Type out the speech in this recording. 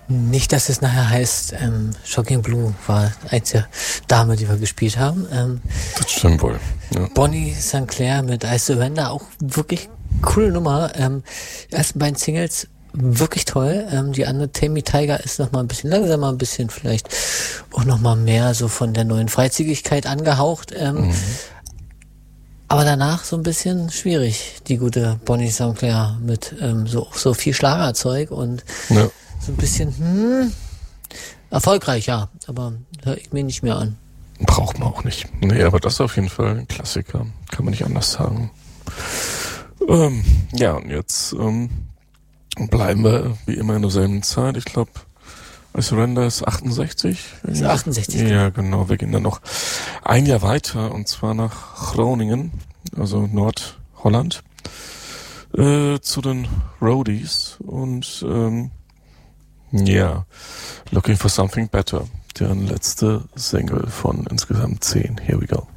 Nicht, dass es nachher heißt, Shocking Blue war eins der Dame, die wir gespielt haben. Das stimmt wohl. Ja. Bonnie St. Clair mit I Surrender, auch wirklich coole Nummer. Die ersten beiden Singles wirklich toll. Die andere Tammy Tiger ist noch mal ein bisschen langsamer, ein bisschen vielleicht auch noch mal mehr so von der neuen Freizügigkeit angehaucht. Aber danach so ein bisschen schwierig, die gute Bonnie St. Clair mit so viel Schlagerzeug und Ja. so ein bisschen erfolgreich, ja, aber höre ich mir nicht mehr an. Braucht man auch nicht. Nee, aber das ist auf jeden Fall ein Klassiker. Kann man nicht anders sagen. Ja, und jetzt bleiben wir wie immer in derselben Zeit. Ich glaube, I Surrender ist 68. Das ist 68. Ja, genau. Wir gehen dann noch ein Jahr weiter, und zwar nach Groningen, also Nordholland, zu den Roadies und Looking for Something Better, deren letzte Single von insgesamt 10. Here we go.